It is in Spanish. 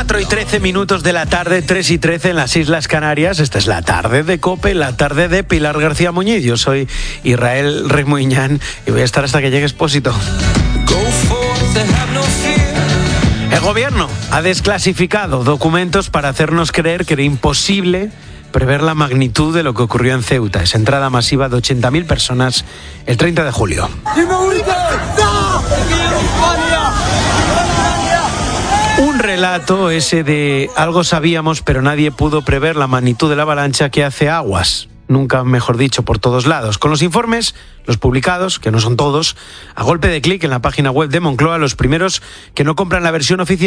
4:13 de la tarde, 3:13 en las Islas Canarias. Esta es la tarde de COPE, la tarde de Pilar García Muñiz. Yo soy Israel Remuñán y voy a estar hasta que llegue Expósito. El gobierno ha desclasificado documentos para hacernos creer que era imposible prever la magnitud de lo que ocurrió en Ceuta, esa entrada masiva de 80.000 personas el 30 de julio. Un relato ese de algo sabíamos, pero nadie pudo prever la magnitud de la avalancha que hace aguas, nunca mejor dicho, por todos lados. Con los informes, los publicados, que no son todos, a golpe de clic en la página web de Moncloa, los primeros que no compran la versión oficial